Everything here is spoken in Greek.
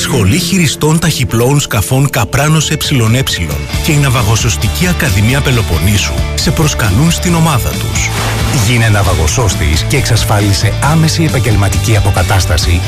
Σχολή Χειριστών Ταχυπλώων Σκαφών Καπράνος ΕΕ και η Ναυαγοσωστική Ακαδημία Πελοποννήσου σε προσκαλούν στην ομάδα τους. Γίνε ναυαγοσώστης και εξασφάλισε άμεση επαγγελματική αποκατάσταση